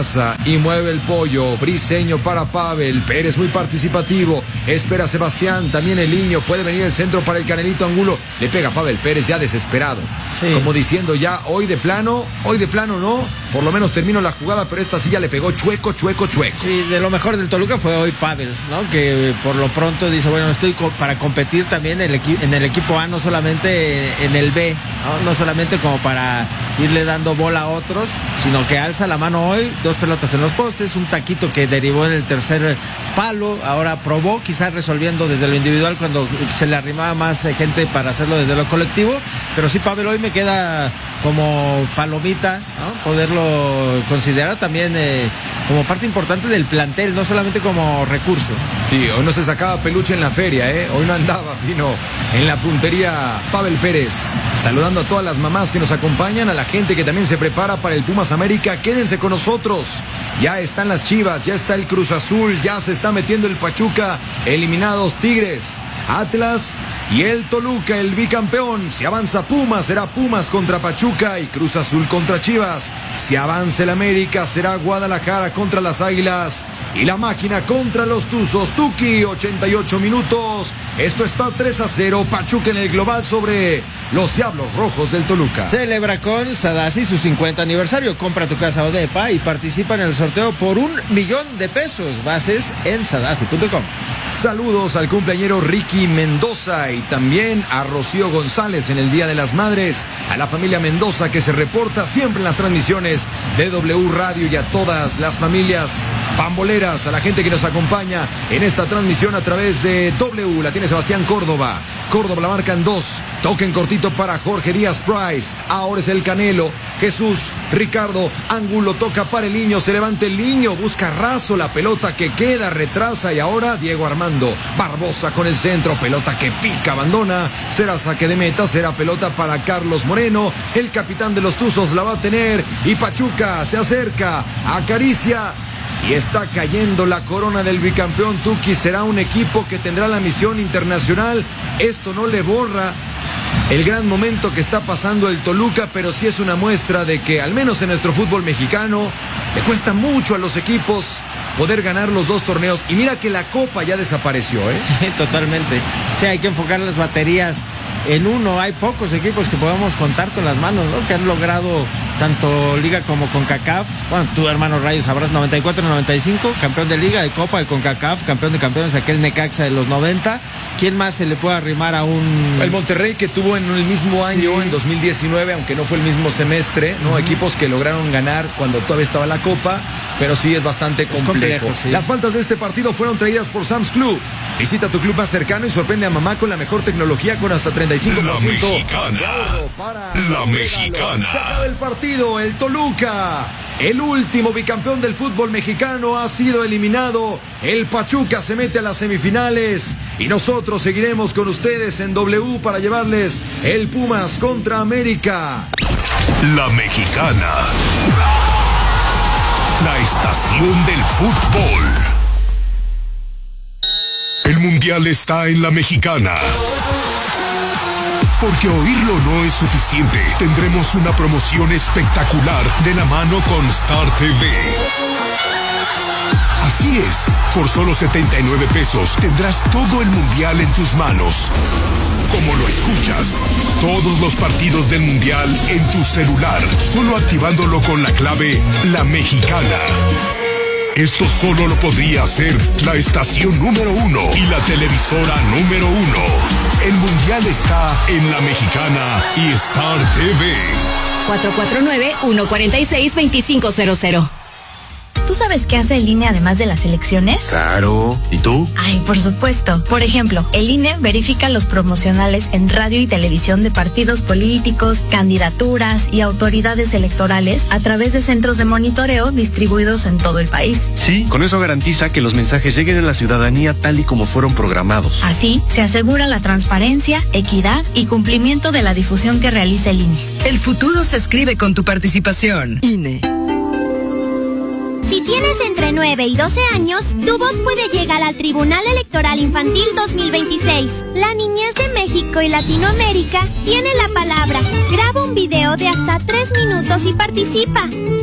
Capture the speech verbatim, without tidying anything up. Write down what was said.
casa y mueve el pollo. Briseño para Pavel. Pérez muy participativo. Espera Sebastián. También el niño. Puede venir el centro para el Canelito Angulo. Le pega Pavel Pérez ya desesperado. Sí. Como diciendo ya, hoy de plano, hoy de plano no. Por lo menos termino la jugada, pero esta sí ya le pegó chueco, chueco, chueco. Sí, de lo mejor del Toluca fue hoy Pavel, ¿no? Que por lo pronto dice, bueno, estoy co- para competir también en el, equi- en el equipo A, no solamente en el B, ¿no? No solamente como para irle dando bola a otros, sino que alza la mano hoy, dos pelotas en los postes, un taquito que derivó en el tercer palo, ahora probó, quizás resolviendo desde lo individual cuando se le arrimaba más gente para hacerlo desde lo colectivo, pero sí Pavel hoy me queda como palomita, ¿no? Poderlo considerar también eh, como parte importante del plantel, no solamente como recurso. Sí, hoy no se sacaba peluche en la feria, ¿eh? Hoy no andaba fino en la puntería Pavel Pérez. Saludando a todas las mamás que nos acompañan, a la gente que también se prepara para el Pumas América. Quédense con nosotros. Ya están las Chivas, ya está el Cruz Azul, ya se está metiendo el Pachuca. Eliminados Tigres, Atlas y el Toluca, el bicampeón. Si avanza Pumas, será Pumas contra Pachuca y Cruz Azul contra Chivas. Si avanza el América, será Guadalajara contra las Águilas y la Máquina contra los Tuzos. Tuki, ochenta y ocho minutos. Esto está tres a cero. Pachuca en el global sobre los Diablos Rojos del Toluca. Celebra con Sadasi su cincuenta aniversario. Compra tu casa o depa y participa en el sorteo por un millón de pesos. Bases en sadasi punto com. Saludos al cumpleañero Ricky Mendoza y también a Rocío González en el Día de las Madres, a la familia Mendoza que se reporta siempre en las transmisiones de W Radio y a todas las familias pamboleras, a la gente que nos acompaña en esta transmisión a través de W. La tiene Sebastián Córdoba. Córdoba la marcan dos. Toquen cortito para Jorge Díaz Price. Ahora es el Canelo. Jesús Ricardo Angulo toca para el niño. Se levanta el niño. Busca raso la pelota que queda. Retrasa y ahora Diego Armando Barbosa con el centro. Pelota que pica. Abandona. Será saque de meta. Será pelota para Carlos Moreno. El capitán de los Tuzos la va a tener. Y Pachuca se acerca. Acaricia. Y está cayendo la corona del bicampeón. Tuki será un equipo que tendrá la misión internacional. Esto no le borra el gran momento que está pasando el Toluca, pero sí es una muestra de que, al menos en nuestro fútbol mexicano, le cuesta mucho a los equipos poder ganar los dos torneos. Y mira que la Copa ya desapareció, ¿eh? Sí, totalmente. Sí, hay que enfocar las baterías en uno. Hay pocos equipos que podamos contar con las manos, ¿no? Que han logrado tanto Liga como CONCACAF. Bueno, tu hermano Rayo sabrás, noventa y cuatro noventa y cinco, campeón de Liga, de Copa, de CONCACAF, campeón de campeones, aquel Necaxa de los noventa. ¿Quién más se le puede arrimar a un...? El Monterrey, que tuvo en el mismo año, sí, en dos mil diecinueve, aunque no fue el mismo semestre, ¿no? Uh-huh. Equipos que lograron ganar cuando todavía estaba la Copa, pero sí es bastante complejo. Es complejo, sí. Las faltas de este partido fueron traídas por Sam's Club. Visita tu club más cercano y sorprende a mamá con la mejor tecnología con hasta treinta y cinco por ciento. La mexicana. Para la mexicana. Se acaba el partido, el Toluca, el último bicampeón del fútbol mexicano, ha sido eliminado. El Pachuca se mete a las semifinales y nosotros seguiremos con ustedes en W para llevarles el Pumas contra América. La mexicana. La estación del fútbol. El mundial está en la mexicana. Porque oírlo no es suficiente. Tendremos una promoción espectacular de la mano con Star T V. Así es, por solo setenta y nueve pesos tendrás todo el mundial en tus manos. Como lo escuchas, todos los partidos del mundial en tu celular, solo activándolo con la clave La Mexicana. Esto solo lo podría hacer la estación número uno y la televisora número uno. El mundial está en La Mexicana y Star T V. cuatro cuatro nueve, uno cuatro seis, dos cinco cero cero. ¿Tú sabes qué hace el I N E además de las elecciones? Claro. ¿Y tú? Ay, por supuesto. Por ejemplo, el I N E verifica los promocionales en radio y televisión de partidos políticos, candidaturas y autoridades electorales a través de centros de monitoreo distribuidos en todo el país. Sí, con eso garantiza que los mensajes lleguen a la ciudadanía tal y como fueron programados. Así, se asegura la transparencia, equidad y cumplimiento de la difusión que realiza el I N E. El futuro se escribe con tu participación. I N E. Si tienes entre nueve y doce años, tu voz puede llegar al Tribunal Electoral Infantil dos mil veintiséis. La niñez de México y Latinoamérica tiene la palabra. Graba un video de hasta tres minutos y participa.